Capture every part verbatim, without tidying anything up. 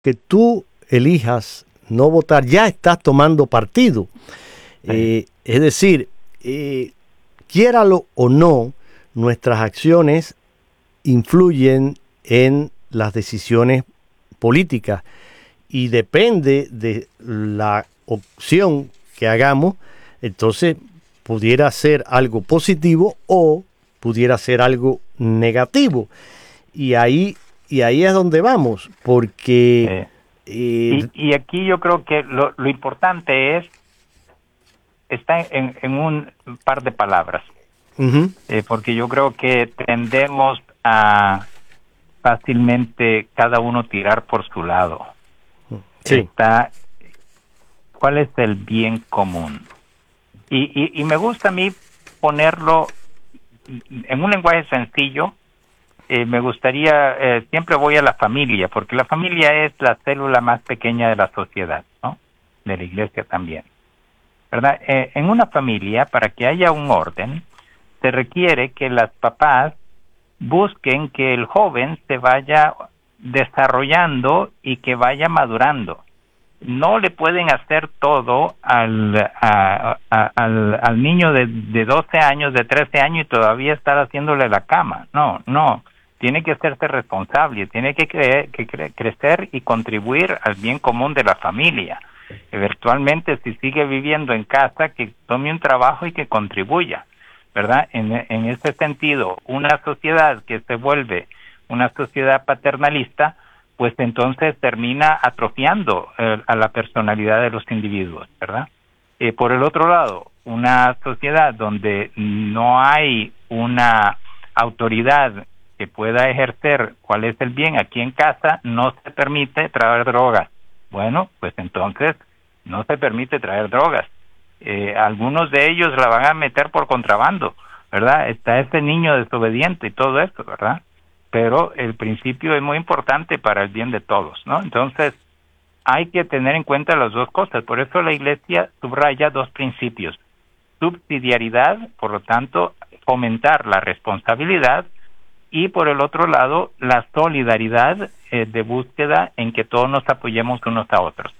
que tú elijas no votar, ya estás tomando partido. Sí. Eh, es decir, eh, quiéralo o no, nuestras acciones influyen en las decisiones políticas y depende de la opción que hagamos, entonces pudiera ser algo positivo o pudiera ser algo negativo. Y ahí, y ahí es donde vamos, porque... Eh, eh, y, y aquí yo creo que lo, lo importante es, está en, en un par de palabras, uh-huh. eh, porque yo creo que tendemos a fácilmente cada uno tirar por su lado. Sí. Está, ¿cuál es el bien común? Y, y, y me gusta a mí ponerlo en un lenguaje sencillo. Eh, me gustaría, eh, siempre voy a la familia, porque la familia es la célula más pequeña de la sociedad, ¿no? De la iglesia también, ¿verdad? Eh, en una familia, para que haya un orden, se requiere que las papás busquen que el joven se vaya desarrollando y que vaya madurando. No le pueden hacer todo al, a, a, al, al niño de, de doce años, de trece años y todavía estar haciéndole la cama. No, no. Tiene que hacerse responsable, tiene que, cre- que cre- crecer y contribuir al bien común de la familia. Eventualmente, si sigue viviendo en casa, que tome un trabajo y que contribuya, ¿verdad? En, en este sentido, una sociedad que se vuelve una sociedad paternalista, pues entonces termina atrofiando eh, a la personalidad de los individuos, ¿verdad? Eh, por el otro lado, una sociedad donde no hay una autoridad que pueda ejercer cuál es el bien aquí en casa, no se permite traer drogas. Bueno, pues entonces no se permite traer drogas. Eh, algunos de ellos la van a meter por contrabando, ¿verdad? Está este niño desobediente y todo esto, ¿verdad? Pero el principio es muy importante para el bien de todos, ¿no? Entonces, hay que tener en cuenta las dos cosas. Por eso la Iglesia subraya dos principios. Subsidiariedad, por lo tanto, fomentar la responsabilidad, y por el otro lado, la solidaridad eh, de búsqueda en que todos nos apoyemos unos a otros.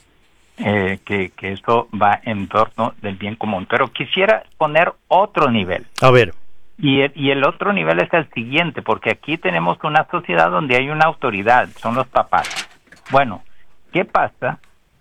Eh, que, que eso va en torno del bien común. Pero quisiera poner otro nivel. A ver. Y el, y el otro nivel es el siguiente, porque aquí tenemos una sociedad donde hay una autoridad, son los papás. Bueno, ¿qué pasa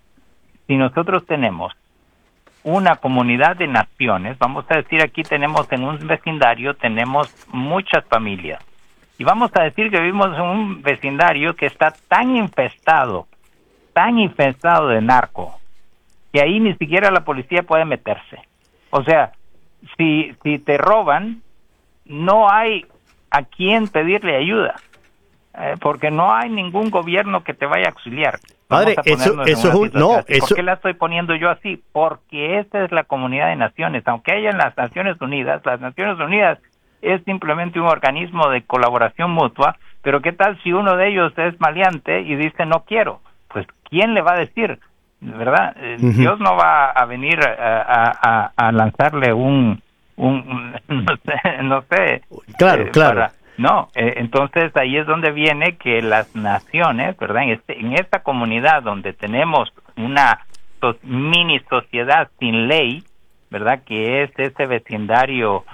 si nosotros tenemos una comunidad de naciones? Vamos a decir, aquí tenemos en un vecindario, tenemos muchas familias. Y vamos a decir que vivimos en un vecindario que está tan infestado, tan infestado de narco, que ahí ni siquiera la policía puede meterse. O sea, si, si te roban, no hay a quién pedirle ayuda, eh, porque no hay ningún gobierno que te vaya a auxiliar. Padre, eso, eso es un... No, así. eso... ¿Por qué la estoy poniendo yo así? Porque esta es la comunidad de naciones. Aunque haya en las Naciones Unidas, las Naciones Unidas es simplemente un organismo de colaboración mutua, pero ¿qué tal si uno de ellos es maleante y dice no quiero? Pues, ¿quién le va a decir? ¿Verdad? Uh-huh. Dios no va a venir a, a, a lanzarle un... un no sé, no sé. Claro, eh, claro. Para, no, eh, entonces ahí es donde viene que las naciones, ¿verdad? En, este, en esta comunidad donde tenemos una so, mini sociedad sin ley, ¿verdad? Que es ese vecindario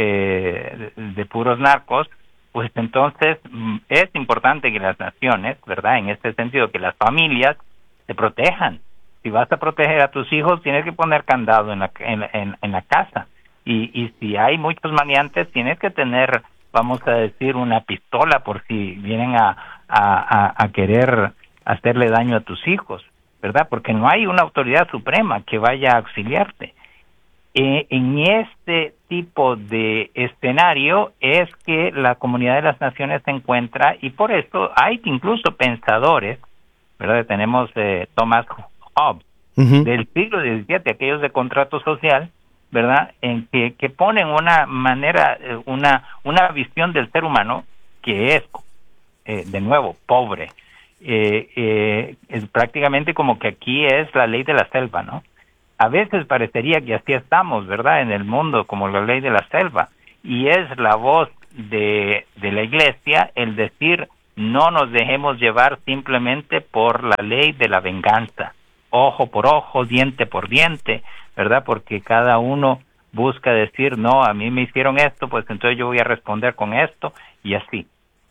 eh, de, de puros narcos, pues entonces es importante que las naciones, ¿verdad? En este sentido, que las familias se protejan. Si vas a proteger a tus hijos, tienes que poner candado en la, en, en, en la casa. Y, y si hay muchos maniantes, tienes que tener, vamos a decir, una pistola por si vienen a, a, a, a querer hacerle daño a tus hijos, ¿verdad? Porque no hay una autoridad suprema que vaya a auxiliarte. Eh, en este tipo de escenario es que la comunidad de las naciones se encuentra, y por eso hay incluso pensadores, ¿verdad? Tenemos eh, Thomas Hobbes, uh-huh. del siglo diecisiete, aquellos de contrato social, ¿verdad? En que, que ponen una manera, una una visión del ser humano que es, eh, de nuevo, pobre. Eh, eh, es prácticamente como que aquí es la ley de la selva, ¿no? A veces parecería que así estamos, ¿verdad? En el mundo, como la ley de la selva. Y es la voz de, de la Iglesia el decir, no nos dejemos llevar simplemente por la ley de la venganza, ojo por ojo, diente por diente, ¿verdad? Porque cada uno busca decir, no, a mí me hicieron esto, pues entonces yo voy a responder con esto, y así.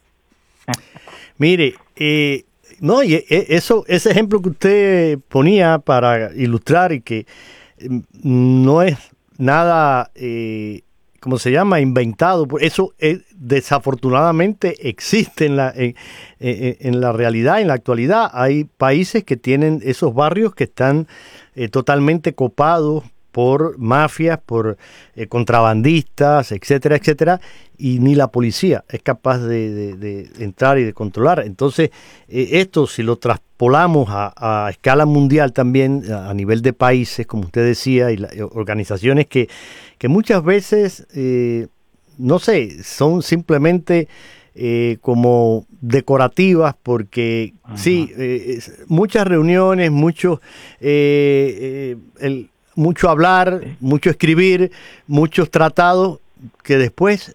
Mire, eh, no, y eso, ese ejemplo que usted ponía para ilustrar y que no es nada, eh, ¿cómo se llama?, inventado. Eso eh, desafortunadamente existe en la, en, en, en la realidad, en la actualidad. Hay países que tienen esos barrios que están eh, totalmente copados por mafias, por eh, contrabandistas, etcétera, etcétera, y ni la policía es capaz de, de, de entrar y de controlar. Entonces, eh, esto si lo traspolamos a, a escala mundial también, a, a nivel de países, como usted decía, y, la, y organizaciones que, que muchas veces, eh, no sé, son simplemente eh, como decorativas, porque uh-huh. sí, eh, muchas reuniones, muchos... Eh, eh, el, mucho hablar, sí. mucho escribir, muchos tratados que después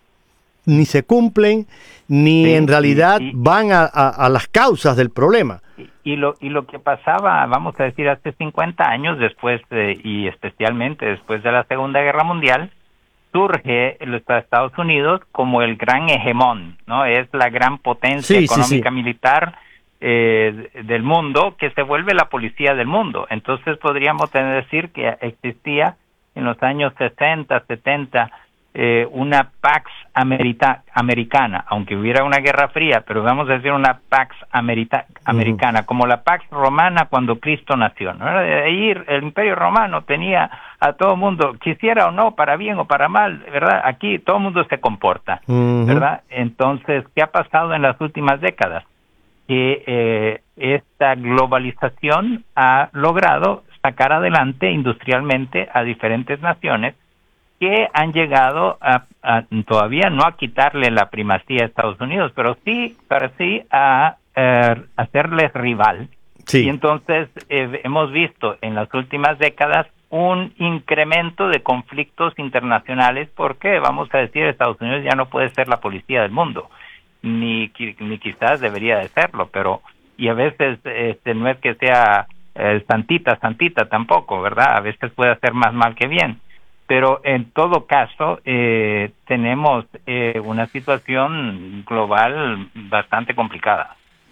ni se cumplen, ni sí, en realidad y, y, van a, a, a las causas del problema. Y, y, lo, y lo que pasaba, vamos a decir, hace cincuenta años después, de, y especialmente después de la Segunda Guerra Mundial, surge los Estados Unidos como el gran hegemón, ¿no? Es la gran potencia sí, económica, sí, sí. militar, Eh, del mundo, que se vuelve la policía del mundo. Entonces podríamos decir que existía en los años sesenta, setenta eh, una Pax Amerita, americana, aunque hubiera una guerra fría, pero vamos a decir una Pax Amerita, americana, uh-huh. como la Pax Romana cuando Cristo nació, ¿no? Ahí el Imperio Romano tenía a todo el mundo, quisiera o no, para bien o para mal, ¿verdad? Aquí todo el mundo se comporta, uh-huh. ¿verdad? Entonces, ¿qué ha pasado en las últimas décadas? Que eh, esta globalización ha logrado sacar adelante industrialmente a diferentes naciones que han llegado a, a todavía no a quitarle la primacía a Estados Unidos, pero sí, pero sí a eh, hacerles rival. Sí. Y entonces eh, hemos visto en las últimas décadas un incremento de conflictos internacionales porque, vamos a decir, Estados Unidos ya no puede ser la policía del mundo. Ni, ni quizás debería de serlo, pero y a veces este no es que sea eh, santita, santita tampoco, ¿verdad? A veces puede hacer más mal que bien, pero en todo caso eh, tenemos eh, una situación global bastante complicada.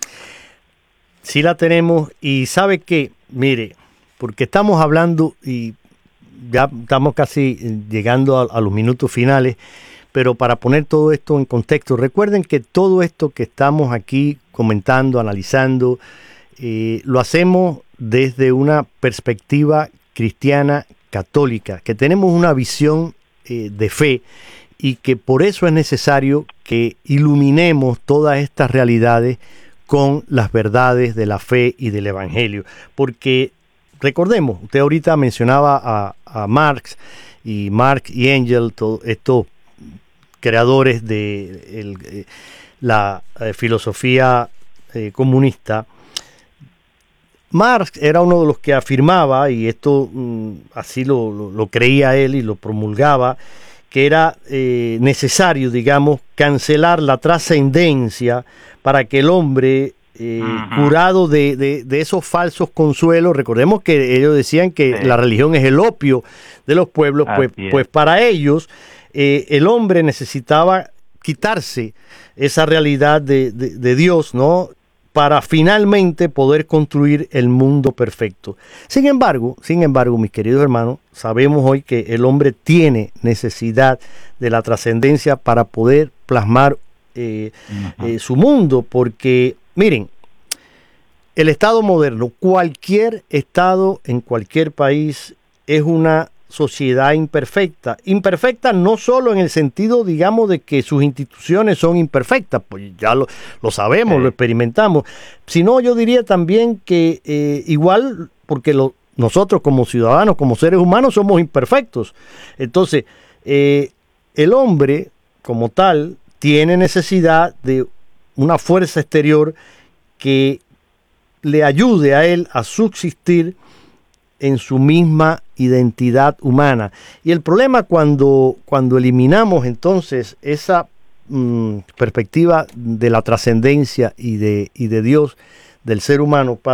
Sí la tenemos, y sabe que, mire, porque estamos hablando y ya estamos casi llegando a, a los minutos finales, pero para poner todo esto en contexto, recuerden que todo esto que estamos aquí comentando, analizando, eh, lo hacemos desde una perspectiva cristiana católica, que tenemos una visión eh, de fe y que por eso es necesario que iluminemos todas estas realidades con las verdades de la fe y del Evangelio. Porque recordemos, usted ahorita mencionaba a, a Marx y Marx y Engels, todo esto creadores de el, eh, la eh, filosofía eh, comunista. Marx era uno de los que afirmaba, y esto mm, así lo, lo, lo creía él y lo promulgaba, que era eh, necesario, digamos, cancelar la trascendencia para que el hombre, eh, uh-huh. curado de, de, de esos falsos consuelos, recordemos que ellos decían que sí. la religión es el opio de los pueblos, pues, pues para ellos Eh, el hombre necesitaba quitarse esa realidad de, de, de Dios, ¿no?, para finalmente poder construir el mundo perfecto. Sin embargo, sin embargo, mis queridos hermanos, sabemos hoy que el hombre tiene necesidad de la trascendencia para poder plasmar eh, uh-huh. eh, su mundo, porque, miren, el Estado moderno, cualquier Estado en cualquier país, es una sociedad imperfecta. Imperfecta no solo en el sentido, digamos, de que sus instituciones son imperfectas, pues ya lo, lo sabemos, sí. lo experimentamos, sino yo diría también que eh, igual, porque lo, nosotros como ciudadanos, como seres humanos, somos imperfectos. Entonces, eh, el hombre como tal tiene necesidad de una fuerza exterior que le ayude a él a subsistir en su misma identidad humana. Y el problema cuando, cuando eliminamos entonces esa mm, perspectiva de la trascendencia y de, y de Dios, del ser humano,